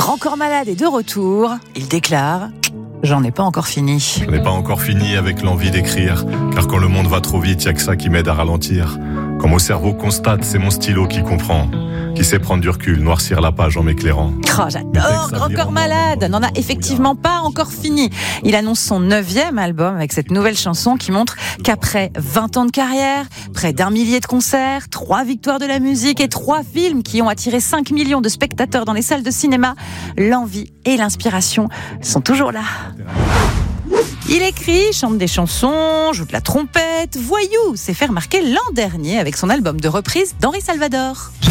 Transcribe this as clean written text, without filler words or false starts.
Grand Corps Malade est de retour. Il déclare « J'en ai pas encore fini ». Je n'ai pas encore fini avec l'envie d'écrire, car quand le monde va trop vite, y a que ça qui m'aide à ralentir. Quand mon cerveau constate, c'est mon stylo qui comprend, qui sait prendre du recul, noircir la page en m'éclairant. Oh, j'adore Grand Corps Malade, n'en a effectivement pas encore fini. Il annonce son 9e album avec cette nouvelle chanson qui montre qu'après 20 ans de carrière, près d'1 millier de concerts, 3 victoires de la musique et 3 films qui ont attiré 5 millions de spectateurs dans les salles de cinéma, l'envie et l'inspiration sont toujours là. Il écrit, chante des chansons, joue de la trompette, voyou, s'est fait remarquer l'an dernier avec son album de reprise d'Henri Salvador.